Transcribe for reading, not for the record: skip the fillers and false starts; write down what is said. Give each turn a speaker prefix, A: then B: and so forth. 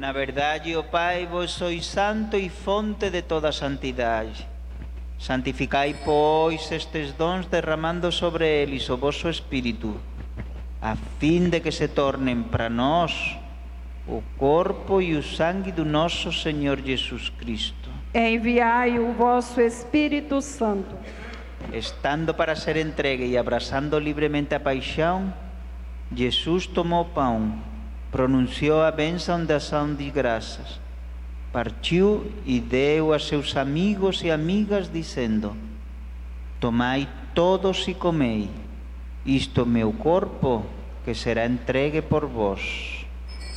A: Na verdade, ó Pai, vós sois santo e fonte de toda santidade. Santificai, pois, estes dons derramando sobre eles o vosso Espírito, a fim de que se tornem para nós o corpo e o sangue do nosso Senhor Jesus Cristo.
B: Enviai o vosso Espírito Santo.
A: Estando para ser entregue e abraçando livremente a paixão, Jesus tomou o pão, pronunciou a bênção da ação de graças, partiu e deu a seus amigos e amigas, dizendo: Tomai todos e comei, isto é meu corpo, que será entregue por vós.